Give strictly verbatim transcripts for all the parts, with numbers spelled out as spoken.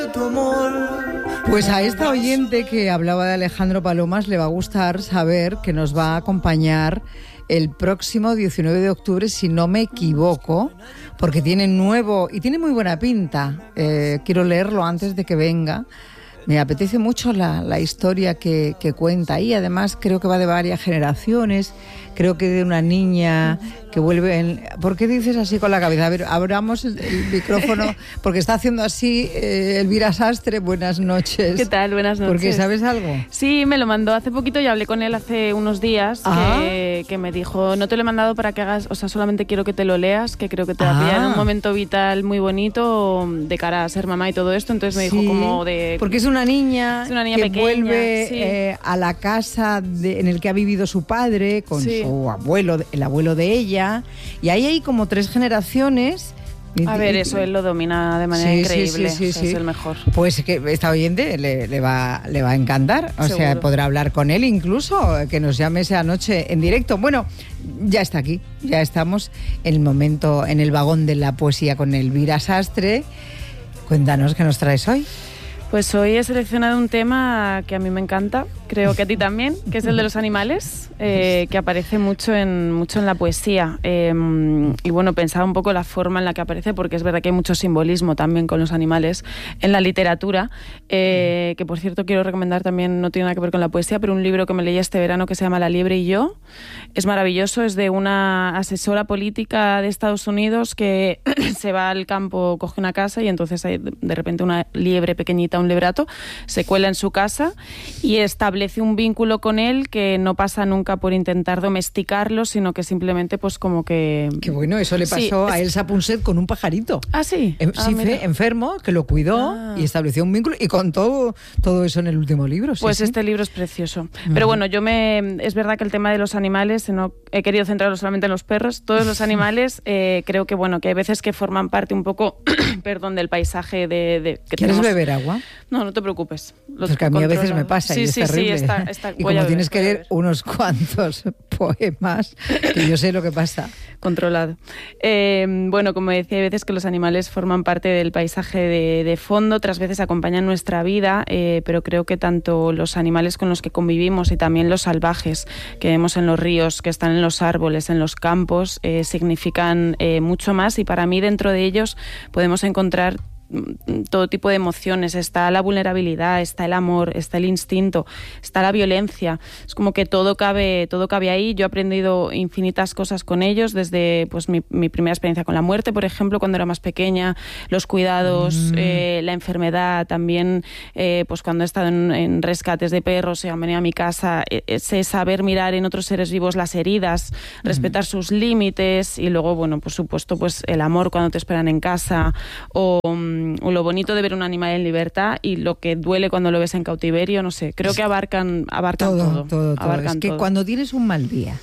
Pues a esta oyente que hablaba de Alejandro Palomas le va a gustar saber que nos va a acompañar el próximo diecinueve de octubre, si no me equivoco, porque tiene nuevo y tiene muy buena pinta. Eh, quiero leerlo antes de que venga. Me apetece mucho la, la historia que, que cuenta y además creo que va de varias generaciones. Creo que de una niña que vuelve... En... ¿Por qué dices así con la cabeza? A ver, abramos el, el micrófono, porque está haciendo así eh, Elvira Sastre. Buenas noches. ¿Qué tal? Buenas noches. ¿Por qué? ¿Sabes algo? Sí, me lo mandó hace poquito y hablé con él hace unos días, que, que me dijo, no te lo he mandado para que hagas, o sea, solamente quiero que te lo leas, que creo que te va a pillar en un momento vital muy bonito de cara a ser mamá y todo esto. Entonces me sí, dijo como de... Porque es una niña, es una niña que pequeña, vuelve sí. eh, a la casa de, en el que ha vivido su padre, con sí. su abuelo, el abuelo de ella, y ahí hay como tres generaciones. A ver, eso él lo domina de manera sí, increíble, sí, sí, sí, o sea, sí. es el mejor. Pues que esta oyente le, le, va, le va a encantar, o Seguro. sea, podrá hablar con él incluso, que nos llame esa noche en directo. Bueno, ya está aquí, ya estamos en el momento, en el vagón de la poesía con Elvira Sastre. Cuéntanos qué nos traes hoy. Pues hoy he seleccionado un tema que a mí me encanta, creo que a ti también, que es el de los animales, eh, que aparece mucho en, mucho en la poesía. Eh, y bueno, pensaba un poco la forma en la que aparece, porque es verdad que hay mucho simbolismo también con los animales en la literatura, eh, que por cierto quiero recomendar también, no tiene nada que ver con la poesía, pero un libro que me leí este verano que se llama La liebre y yo. Es maravilloso, es de una asesora política de Estados Unidos que se va al campo, coge una casa y entonces hay de repente una liebre pequeñita, un lebrato, se cuela en su casa y establece un vínculo con él que no pasa nunca por intentar domesticarlo, sino que simplemente pues como que... Qué bueno, eso le pasó sí, a Elsa Punset con un pajarito. Ah, sí. Eh, ah, sí, mira. fue enfermo, que lo cuidó ah. y estableció un vínculo y contó todo eso en el último libro. Sí, pues sí. este libro es precioso. Uh-huh. Pero bueno, yo me... Es verdad que el tema de los animales, no he querido centrarlo solamente en los perros, todos los animales, eh, creo que bueno, que hay veces que forman parte un poco, perdón, del paisaje de... de que ¿Quieres tenemos... beber agua? No, no te preocupes. Porque a mí a veces me pasa sí, y sí, es terrible. Sí, está, está, y como beber, tienes que leer unos cuantos poemas, que yo sé lo que pasa. Controlado. Eh, bueno, como decía, hay veces que los animales forman parte del paisaje de, de fondo, otras veces acompañan nuestra vida, eh, pero creo que tanto los animales con los que convivimos y también los salvajes que vemos en los ríos, que están en los árboles, en los campos, eh, significan eh, mucho más, y para mí dentro de ellos podemos encontrar todo tipo de emociones. Está la vulnerabilidad, está el amor, está el instinto, está la violencia. Es como que todo cabe, todo cabe ahí. Yo he aprendido infinitas cosas con ellos, desde pues mi, mi primera experiencia con la muerte, por ejemplo, cuando era más pequeña, los cuidados, mm. eh, la enfermedad, también eh, pues cuando he estado en, en rescates de perros y han venido a mi casa, ese saber mirar en otros seres vivos las heridas, mm. respetar sus límites, y luego, bueno, por supuesto, pues el amor cuando te esperan en casa, o o lo bonito de ver un animal en libertad y lo que duele cuando lo ves en cautiverio, no sé, creo que abarcan, abarcan todo. Todo, todo, todo. Abarcan es que todo. Cuando tienes un mal día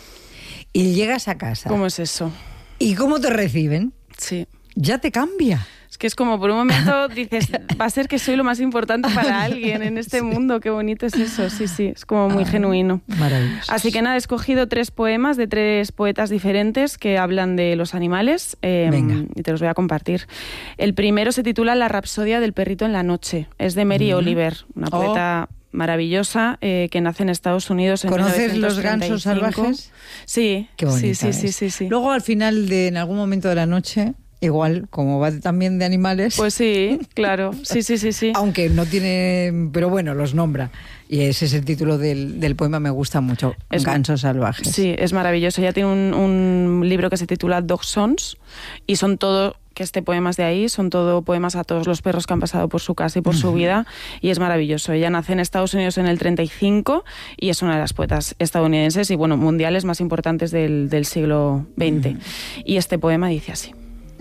y llegas a casa... ¿Cómo es eso? ¿Y cómo te reciben? Sí. Ya te cambia. Es que es como por un momento dices, va a ser que soy lo más importante para alguien en este sí. mundo, qué bonito es eso, sí, sí, es como muy ah, genuino. Maravilloso. Así que nada, he escogido tres poemas de tres poetas diferentes que hablan de los animales eh, Venga. y te los voy a compartir. El primero se titula La rapsodia del perrito en la noche, es de Mary mm. Oliver, una poeta... Oh. maravillosa, eh, que nace en Estados Unidos en ¿Conoces mil novecientos treinta y cinco? Los gansos salvajes? Sí, qué bonita sí, sí, sí, sí, sí. Luego al final de en algún momento de la noche, igual, como va también de animales. Pues sí, claro, sí, sí, sí, sí. Aunque no tiene, pero bueno, los nombra. Y ese es el título del, del poema, me gusta mucho, es, Gansos salvajes. Sí, es maravilloso. Ella tiene un, un libro que se titula Dog Songs y son todo, que este poema es de ahí, son todo poemas a todos los perros que han pasado por su casa y por uh-huh. su vida, y es maravilloso. Ella nace en Estados Unidos en el treinta y cinco y es una de las poetas estadounidenses y bueno, mundiales más importantes del, del siglo veinte. Uh-huh. Y este poema dice así.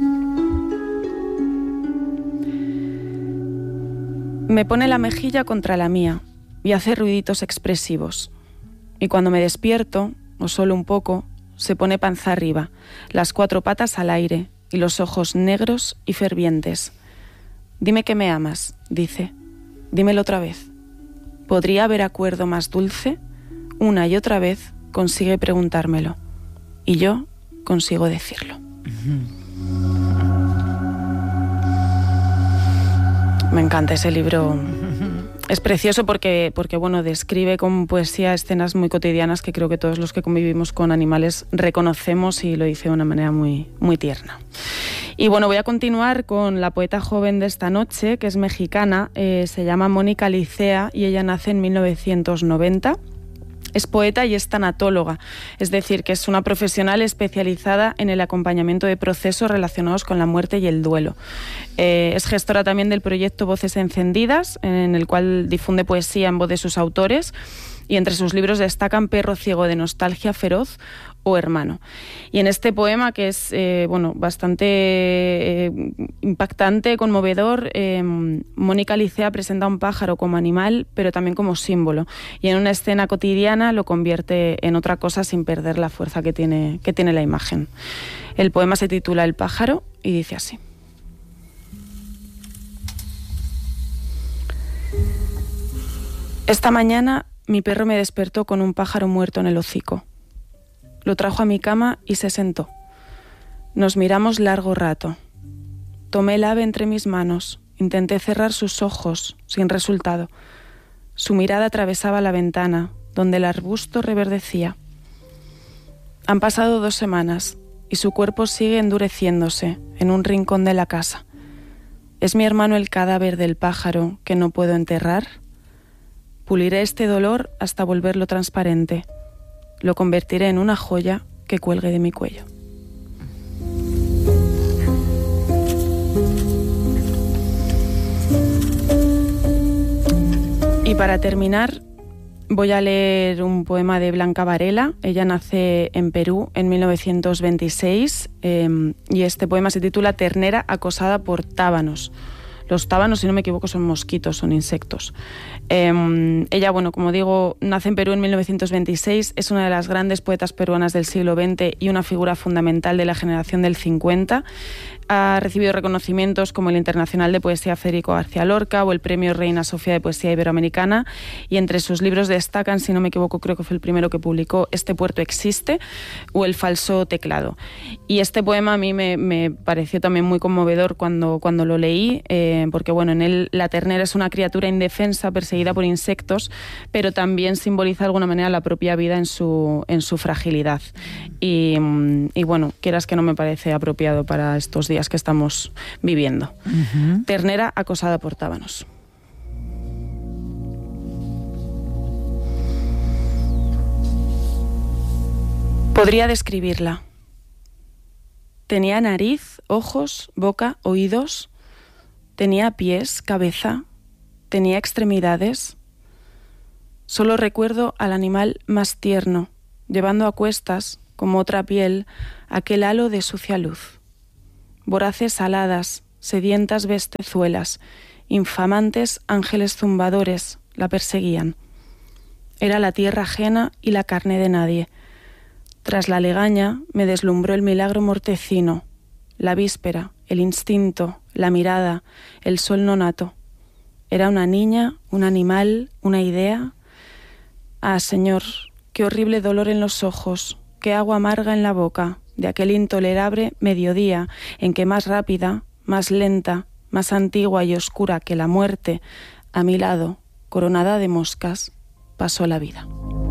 Me pone la mejilla contra la mía y hace ruiditos expresivos. Y cuando me despierto, o solo un poco, se pone panza arriba, las cuatro patas al aire y los ojos negros y fervientes. Dime que me amas, dice. Dímelo otra vez. ¿Podría haber acuerdo más dulce? Una y otra vez consigue preguntármelo. Y yo consigo decirlo. Uh-huh. Me encanta ese libro. Es precioso porque, porque bueno, describe con poesía escenas muy cotidianas que creo que todos los que convivimos con animales reconocemos, y lo dice de una manera muy, muy tierna. Y bueno, voy a continuar con la poeta joven de esta noche, que es mexicana, eh, se llama Mónica Licea y ella nace en mil novecientos noventa. Es poeta y es tanatóloga, es decir, que es una profesional especializada en el acompañamiento de procesos relacionados con la muerte y el duelo. Eh, es gestora también del proyecto Voces Encendidas, en el cual difunde poesía en voz de sus autores, y entre sus libros destacan Perro ciego de nostalgia feroz o Hermano. Y en este poema, que es eh, bueno, bastante eh, impactante, conmovedor, eh, Mónica Licea presenta a un pájaro como animal, pero también como símbolo, y en una escena cotidiana lo convierte en otra cosa sin perder la fuerza que tiene, que tiene la imagen. El poema se titula El pájaro y dice así. Esta mañana mi perro me despertó con un pájaro muerto en el hocico. Lo trajo a mi cama y se sentó. Nos miramos largo rato. Tomé el ave entre mis manos, intenté cerrar sus ojos, sin resultado. Su mirada atravesaba la ventana, donde el arbusto reverdecía. Han pasado dos semanas y su cuerpo sigue endureciéndose en un rincón de la casa. ¿Es mi hermano el cadáver del pájaro que no puedo enterrar? Puliré este dolor hasta volverlo transparente. Lo convertiré en una joya que cuelgue de mi cuello. Y para terminar, voy a leer un poema de Blanca Varela. Ella nace en Perú en mil novecientos veintiséis eh, y este poema se titula Ternera acosada por tábanos. Los tábanos, si no me equivoco, son mosquitos, son insectos. Eh, ella, bueno, como digo, nace en Perú en mil novecientos veintiséis, es una de las grandes poetas peruanas del siglo veinte y una figura fundamental de la generación del cincuenta. Ha recibido reconocimientos como el Internacional de Poesía Federico García Lorca o el Premio Reina Sofía de Poesía Iberoamericana, y entre sus libros destacan, si no me equivoco, creo que fue el primero que publicó, Este puerto existe o El falso teclado. Y este poema a mí me, me pareció también muy conmovedor cuando, cuando lo leí, eh, porque bueno, en él la ternera es una criatura indefensa perseguida por insectos, pero también simboliza de alguna manera la propia vida en su, en su fragilidad. Y, y bueno, quieras que no, me parece apropiado para estos días que estamos viviendo. Uh-huh. Ternera acosada por tábanos. Podría describirla. Tenía nariz, ojos, boca, oídos. Tenía pies, cabeza. Tenía extremidades. Solo recuerdo al animal más tierno, llevando a cuestas, como otra piel, aquel halo de sucia luz. Voraces aladas, sedientas bestezuelas, infamantes ángeles zumbadores la perseguían. Era la tierra ajena y la carne de nadie. Tras la legaña me deslumbró el milagro mortecino, la víspera, el instinto, la mirada, el sol nonato. Era una niña, un animal, una idea. Ah, Señor, qué horrible dolor en los ojos, qué agua amarga en la boca, de aquel intolerable mediodía en que más rápida, más lenta, más antigua y oscura que la muerte, a mi lado, coronada de moscas, pasó la vida.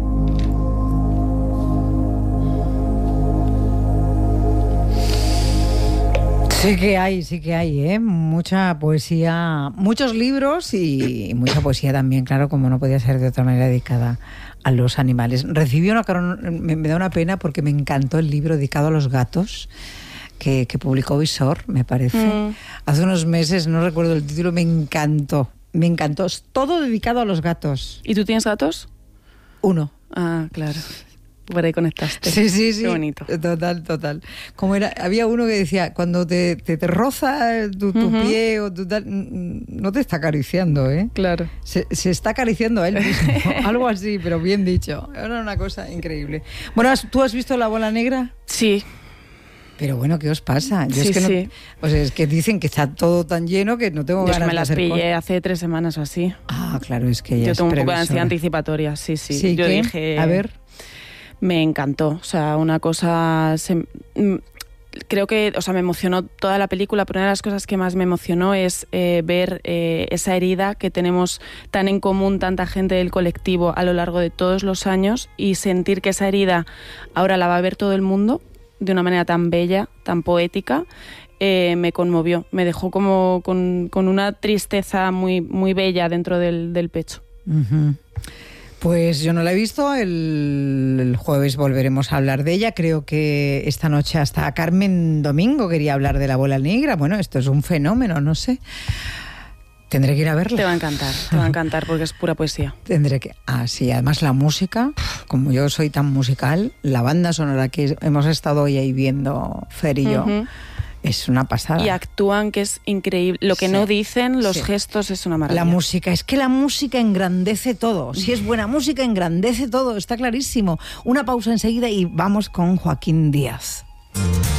Sí que hay, sí que hay, ¿eh? Mucha poesía, muchos libros y mucha poesía también, claro, como no podía ser de otra manera, dedicada a los animales. Recibí una, me, me da una pena porque me encantó el libro dedicado a los gatos que, que publicó Visor, me parece. Mm. Hace unos meses, no recuerdo el título, me encantó, me encantó. Es todo dedicado a los gatos. ¿Y tú tienes gatos? Uno. Ah, claro. Por ahí conectaste. Sí, sí, sí. Qué bonito. Total, total. Como era, había uno que decía, cuando te, te, te roza tu, tu uh-huh. pie o tu tal, no te está acariciando, ¿eh? Claro. Se, se está acariciando a él mismo. Algo así, pero bien dicho. Era una cosa increíble. Bueno, ¿tú has visto La bola negra? Sí. Pero bueno, ¿qué os pasa? Yo sí, es que no, sí. O sea, es que dicen que está todo tan lleno que no tengo Yo ganas me las de hacer pillé cosas. hace tres semanas o así. Ah, claro, es que ya Yo es tengo un poco de previsora. ansiedad anticipatoria, sí, sí. ¿Sí? Yo ¿qué? dije... A ver... Me encantó, o sea, una cosa... Se, creo que, o sea, me emocionó toda la película, pero una de las cosas que más me emocionó es eh, ver eh, esa herida que tenemos tan en común tanta gente del colectivo a lo largo de todos los años, y sentir que esa herida ahora la va a ver todo el mundo de una manera tan bella, tan poética. Eh, me conmovió, me dejó como con, con una tristeza muy, muy bella dentro del, del pecho. Uh-huh. Pues yo no la he visto, el, el jueves volveremos a hablar de ella. Creo que esta noche hasta Carmen Domingo quería hablar de La Bola Negra. Bueno, esto es un fenómeno, no sé. Tendré que ir a verla. Te va a encantar, te va a encantar porque es pura poesía. Tendré que... Ah, sí, además la música, como yo soy tan musical, la banda sonora que hemos estado hoy ahí viendo, Fer y yo, uh-huh. es una pasada. Y actúan, que es increíble. Lo que sí. no dicen, los sí. gestos, es una maravilla. La música, es que la música engrandece todo. Si es buena música, engrandece todo, está clarísimo. Una pausa enseguida y vamos con Joaquín Díaz.